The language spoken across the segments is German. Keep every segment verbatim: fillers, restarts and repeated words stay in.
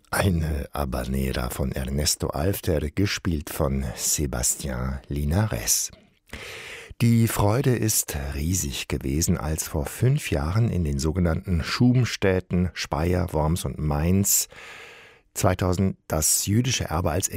Eine Habanera von Ernesto Alfter, gespielt von Sébastien Linares. Die Freude ist riesig gewesen, als vor fünf Jahren in den sogenannten Schumstädten Speyer, Worms und Mainz zweitausend das jüdische Erbe als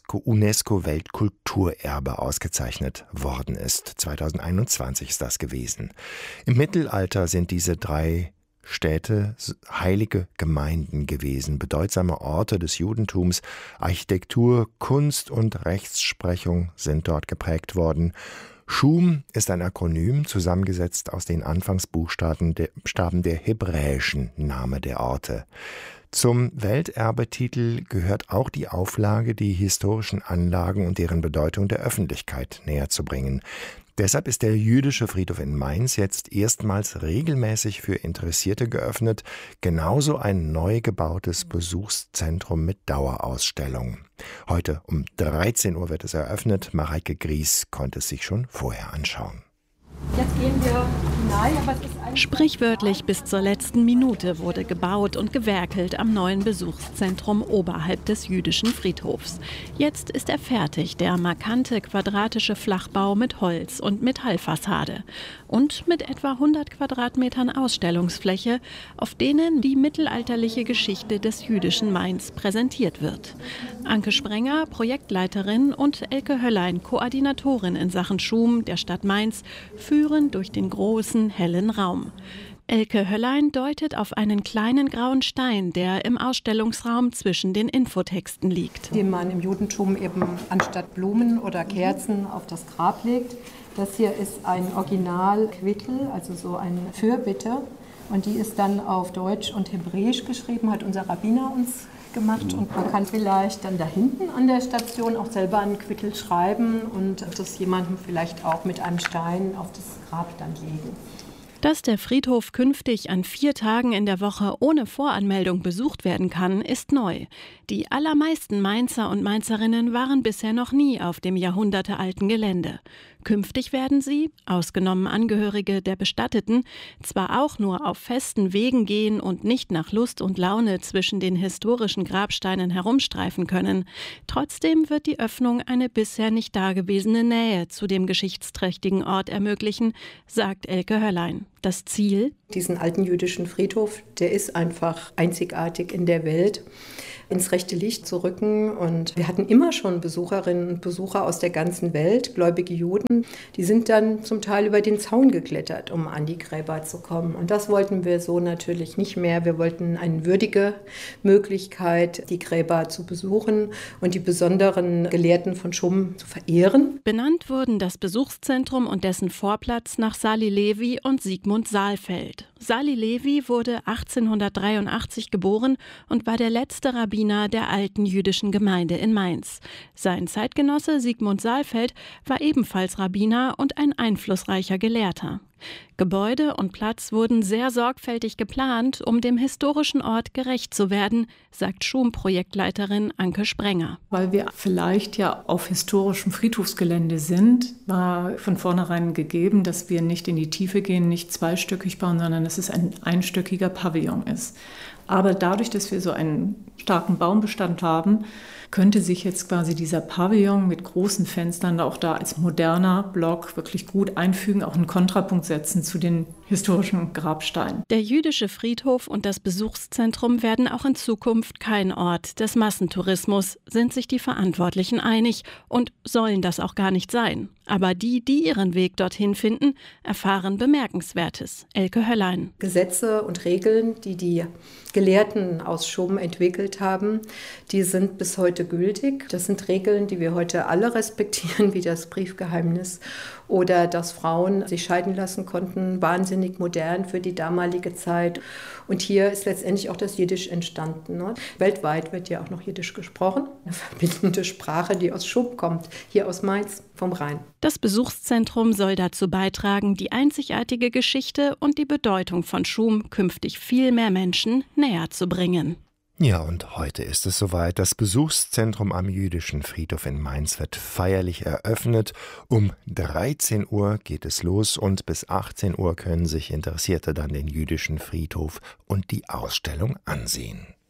UNESCO-Weltkulturerbe ausgezeichnet worden ist. zweitausendeinundzwanzig ist das gewesen. Im Mittelalter sind diese drei Städte heilige Gemeinden gewesen, bedeutsame Orte des Judentums. Architektur, Kunst und Rechtsprechung sind dort geprägt worden. Schum ist ein Akronym, zusammengesetzt aus den Anfangsbuchstaben der, Staben der hebräischen Name der Orte. Zum Welterbetitel gehört auch die Auflage, die historischen Anlagen und deren Bedeutung der Öffentlichkeit näherzubringen. Deshalb ist der jüdische Friedhof in Mainz jetzt erstmals regelmäßig für Interessierte geöffnet, genauso ein neu gebautes Besuchszentrum mit Dauerausstellung. Heute um dreizehn Uhr wird es eröffnet. Mareike Gries konnte es sich schon vorher anschauen. Jetzt gehen wir hinein, aber es ist Sprichwörtlich bis zur letzten Minute wurde gebaut und gewerkelt am neuen Besuchszentrum oberhalb des jüdischen Friedhofs. Jetzt ist er fertig, der markante quadratische Flachbau mit Holz- und Metallfassade und mit etwa hundert Quadratmetern Ausstellungsfläche, auf denen die mittelalterliche Geschichte des jüdischen Mainz präsentiert wird. Anke Sprenger, Projektleiterin, und Elke Höllein, Koordinatorin in Sachen Schum der Stadt Mainz, führen durch den großen, hellen Raum. Elke Höllein deutet auf einen kleinen grauen Stein, der im Ausstellungsraum zwischen den Infotexten liegt. Den man im Judentum eben anstatt Blumen oder Kerzen auf das Grab legt. Das hier ist ein Original-Quittel, also so eine Fürbitte. Und die ist dann auf Deutsch und Hebräisch geschrieben, hat unser Rabbiner uns gemacht. Und man kann vielleicht dann da hinten an der Station auch selber einen Quittel schreiben und das jemandem vielleicht auch mit einem Stein auf das Grab dann legen. Dass der Friedhof künftig an vier Tagen in der Woche ohne Voranmeldung besucht werden kann, ist neu. Die allermeisten Mainzer und Mainzerinnen waren bisher noch nie auf dem jahrhundertealten Gelände. Künftig werden sie, ausgenommen Angehörige der Bestatteten, zwar auch nur auf festen Wegen gehen und nicht nach Lust und Laune zwischen den historischen Grabsteinen herumstreifen können. Trotzdem wird die Öffnung eine bisher nicht dagewesene Nähe zu dem geschichtsträchtigen Ort ermöglichen, sagt Elke Höllein. Das Ziel? Diesen alten jüdischen Friedhof, der ist einfach einzigartig in der Welt, ins rechte Licht zu rücken. Und wir hatten immer schon Besucherinnen und Besucher aus der ganzen Welt, gläubige Juden. Die sind dann zum Teil über den Zaun geklettert, um an die Gräber zu kommen. Und das wollten wir so natürlich nicht mehr. Wir wollten eine würdige Möglichkeit, die Gräber zu besuchen und die besonderen Gelehrten von Schum zu verehren. Benannt wurden das Besuchszentrum und dessen Vorplatz nach Sali Levi und Sigmund Saalfeld. Sali Levi wurde achtzehnhundertdreiundachtzig geboren und war der letzte Rabbiner der alten jüdischen Gemeinde in Mainz. Sein Zeitgenosse Sigmund Saalfeld war ebenfalls Rabbiner und ein einflussreicher Gelehrter. Gebäude und Platz wurden sehr sorgfältig geplant, um dem historischen Ort gerecht zu werden, sagt Schum-Projektleiterin Anke Sprenger. Weil wir vielleicht ja auf historischem Friedhofsgelände sind, war von vornherein gegeben, dass wir nicht in die Tiefe gehen, nicht zweistöckig bauen, sondern dass es ein einstöckiger Pavillon ist. Aber dadurch, dass wir so einen starken Baumbestand haben, könnte sich jetzt quasi dieser Pavillon mit großen Fenstern auch da als moderner Block wirklich gut einfügen, auch einen Kontrapunkt setzen zu den historischen Grabsteinen. Der jüdische Friedhof und das Besuchszentrum werden auch in Zukunft kein Ort des Massentourismus, sind sich die Verantwortlichen einig und sollen das auch gar nicht sein. Aber die, die ihren Weg dorthin finden, erfahren Bemerkenswertes. Elke Höllein. Gesetze und Regeln, die die Gelehrten aus Schum entwickelt haben, die sind bis heute gültig. Das sind Regeln, die wir heute alle respektieren, wie das Briefgeheimnis oder dass Frauen sich scheiden lassen konnten, wahnsinnig modern für die damalige Zeit. Und hier ist letztendlich auch das Jiddisch entstanden. Ne? Weltweit wird ja auch noch Jiddisch gesprochen, eine verbindende Sprache, die aus Schum kommt, hier aus Mainz vom Rhein. Das Besuchszentrum soll dazu beitragen, die einzigartige Geschichte und die Bedeutung von Schum künftig viel mehr Menschen näher zu bringen. Ja, und heute ist es soweit. Das Besuchszentrum am jüdischen Friedhof in Mainz wird feierlich eröffnet. Um dreizehn Uhr geht es los und bis achtzehn Uhr können sich Interessierte dann den jüdischen Friedhof und die Ausstellung ansehen.